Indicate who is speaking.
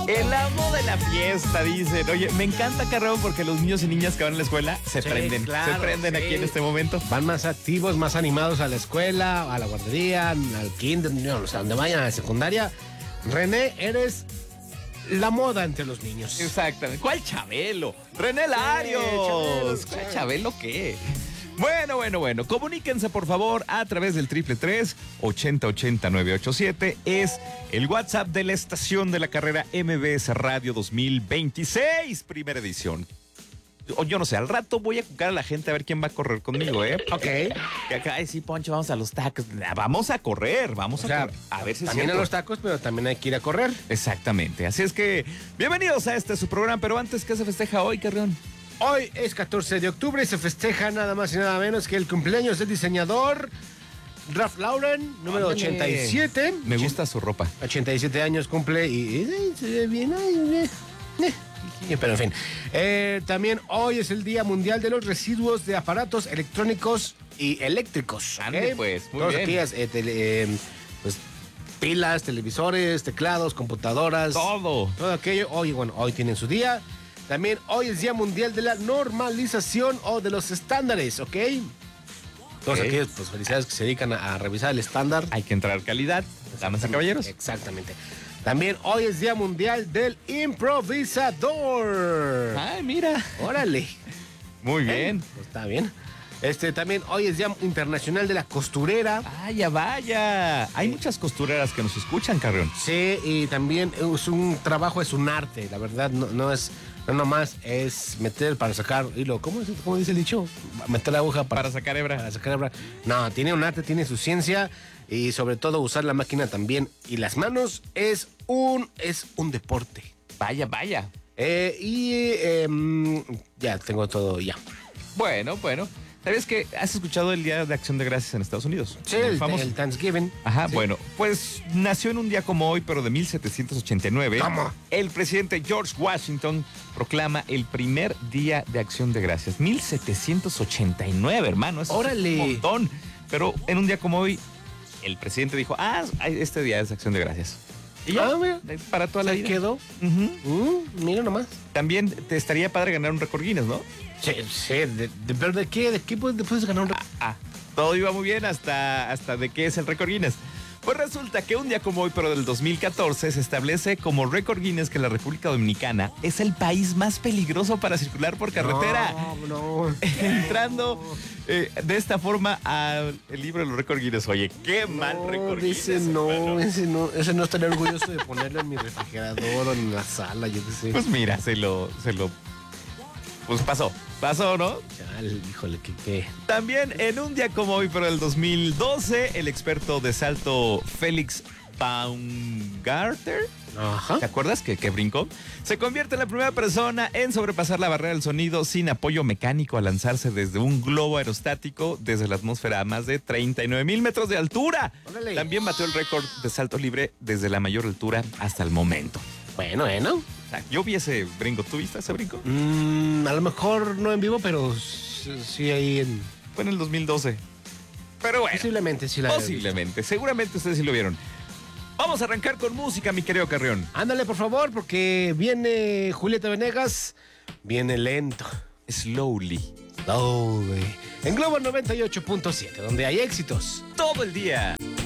Speaker 1: El amo de la fiesta, dicen. Oye, me encanta, Carreón, porque los niños y niñas que van a la escuela se prenden.
Speaker 2: Claro,
Speaker 1: se prenden aquí en este momento.
Speaker 2: Van más activos, más animados a la escuela, a la guardería, al kinder, no sé, a donde vayan, a la secundaria. René, eres la moda entre los niños.
Speaker 1: Exactamente. ¿Cuál Chabelo? René Larios.
Speaker 2: Chabelo,
Speaker 1: ¿Cuál Chabelo qué? Bueno. Comuníquense, por favor, a través del 333-8080-987. Es el WhatsApp de la estación de la carrera MBS Radio 2026, primera edición. Yo no sé, al rato voy a jugar a la gente a ver quién va a correr conmigo, ¿eh?
Speaker 2: Ok.
Speaker 1: Que acá, ay, sí, Poncho, vamos a los tacos. Vamos a correr, vamos a correr. A ver si es
Speaker 2: también
Speaker 1: cierto.
Speaker 2: a los tacos, pero también hay que ir a correr.
Speaker 1: Exactamente. Así es que, bienvenidos a su programa. Pero antes, ¿qué se festeja hoy, Carrión?
Speaker 2: Hoy es 14 de octubre y se festeja nada más y nada menos que el cumpleaños del diseñador Ralph Lauren, número 87.
Speaker 1: Me gusta su ropa.
Speaker 2: 87 años cumple y se ve bien. Pero en fin. También hoy es el Día Mundial de los Residuos de Aparatos Electrónicos y Eléctricos.
Speaker 1: Ande, pues, muy
Speaker 2: Todos
Speaker 1: bien.
Speaker 2: aquellas pues, pilas, televisores, teclados, computadoras.
Speaker 1: Todo
Speaker 2: aquello. Hoy tienen su día. También hoy es Día Mundial de la Normalización o de los Estándares, ¿ok? Todos aquellos, pues, felicidades que se dedican a revisar el estándar.
Speaker 1: Hay que entrar calidad, damas y caballeros.
Speaker 2: Exactamente. También hoy es Día Mundial del Improvisador.
Speaker 1: Ay, mira.
Speaker 2: Órale.
Speaker 1: Muy bien.
Speaker 2: Pues está bien. También hoy es Día Internacional de la Costurera.
Speaker 1: Vaya. Hay muchas costureras que nos escuchan, Carrión.
Speaker 2: Sí, y también es un trabajo, es un arte. La verdad, no nomás es meter para sacar hilo. ¿Cómo dice el dicho? Meter la aguja
Speaker 1: Para sacar hebra.
Speaker 2: Para sacar hebra. No, tiene un arte, tiene su ciencia y sobre todo usar la máquina también. Y las manos es un deporte.
Speaker 1: Vaya.
Speaker 2: Ya tengo todo ya.
Speaker 1: Bueno. ¿Sabes que has escuchado el Día de Acción de Gracias en Estados Unidos?
Speaker 2: Sí, el Thanksgiving.
Speaker 1: Ajá,
Speaker 2: sí.
Speaker 1: Bueno, pues nació en un día como hoy, pero de 1789.
Speaker 2: ¿Cómo?
Speaker 1: El presidente George Washington proclama el primer Día de Acción de Gracias. 1789, hermano. Eso
Speaker 2: ¡Órale!
Speaker 1: Es un montón. Pero en un día como hoy, el presidente dijo, este día es Acción de Gracias. Y ya,
Speaker 2: mira.
Speaker 1: para toda la vida.
Speaker 2: Quedó.
Speaker 1: Ujú.
Speaker 2: Mira nomás.
Speaker 1: También te estaría padre ganar un récord Guinness, ¿no?
Speaker 2: Sí, ¿pero de qué? ¿De qué puedes ganar un récord?
Speaker 1: Todo iba muy bien hasta de qué es el récord Guinness. Pues resulta que un día como hoy, pero del 2014, se establece como récord Guinness que la República Dominicana es el país más peligroso para circular por carretera.
Speaker 2: No.
Speaker 1: Entrando de esta forma al libro de los récord Guinness. Oye, qué mal récord Guinness.
Speaker 2: Ese no estaría orgulloso de ponerlo en mi refrigerador o en la sala, yo qué sé.
Speaker 1: Pues mira, pues pasó, ¿no?
Speaker 2: Chale, híjole, ¿qué?
Speaker 1: También en un día como hoy, pero del 2012, el experto de salto Félix Baumgartner,
Speaker 2: Ajá.
Speaker 1: ¿te acuerdas que brincó? Se convierte en la primera persona en sobrepasar la barrera del sonido sin apoyo mecánico al lanzarse desde un globo aerostático desde la atmósfera a más de 39,000 metros de altura.
Speaker 2: Órale.
Speaker 1: También batió el récord de salto libre desde la mayor altura hasta el momento.
Speaker 2: Bueno.
Speaker 1: O sea, yo vi ese brinco. ¿Tú viste ese brinco?
Speaker 2: A lo mejor no en vivo, pero sí ahí en...
Speaker 1: Fue en el 2012. Pero bueno.
Speaker 2: Posiblemente sí la
Speaker 1: Posiblemente. Seguramente ustedes sí lo vieron. Vamos a arrancar con música, mi querido Carrión.
Speaker 2: Ándale, por favor, porque viene Julieta Venegas. Viene lento.
Speaker 1: Slowly.
Speaker 2: En Globo 98.7, donde hay éxitos.
Speaker 1: Todo el día.